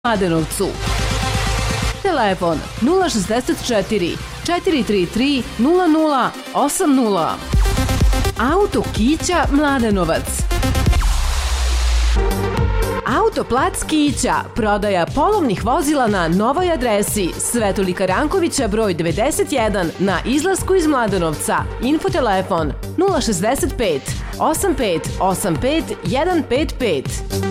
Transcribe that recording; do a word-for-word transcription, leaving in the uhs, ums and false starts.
Mladenovcu. Telefon nula šezdeset četiri četiri tri tri nula nula osam nula. Auto Kića Mladenovac. Autoplac Kića, prodaja polovnih vozila na novoj adresi Svetolika Rankovića broj devedeset jedan na izlasku iz Mladenovca. Infotelefon nula šezdeset pet osam pet osam pet jedan pet pet.